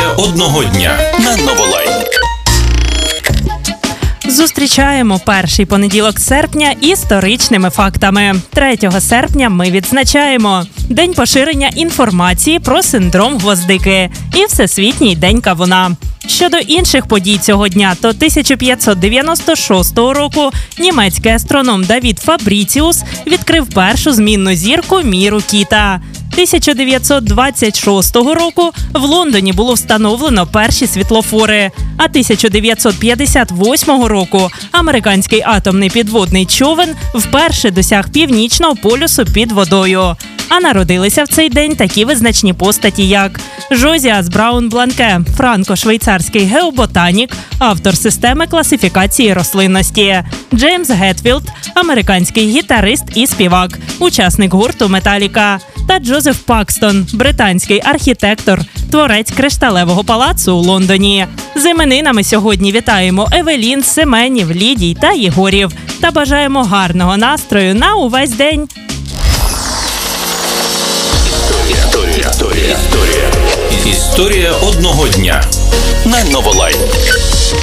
одного дня на Новолайн. Зустрічаємо перший понеділок серпня історичними фактами. 3 серпня ми відзначаємо День поширення інформації про синдром гвоздики і Всесвітній день кавуна. Щодо інших подій цього дня, то 1596 року німецький астроном Давід Фабріціус відкрив першу змінну зірку Міру Кіта. 1926 року в Лондоні було встановлено перші світлофори, а 1958 року американський атомний підводний човен вперше досяг північного полюсу під водою. А народилися в цей день такі визначні постаті, як Жозіас Браун-Бланке, франко-швейцарський геоботанік, автор системи класифікації рослинності, Джеймс Гетфілд, американський гітарист і співак, учасник гурту Металіка, та Джозеф Пакстон, британський архітектор, творець Кришталевого палацу у Лондоні. З іменинами сьогодні вітаємо Евелін, Семенів, Лідій та Єгорів та бажаємо гарного настрою на увесь день. Історія одного дня на Новолайн.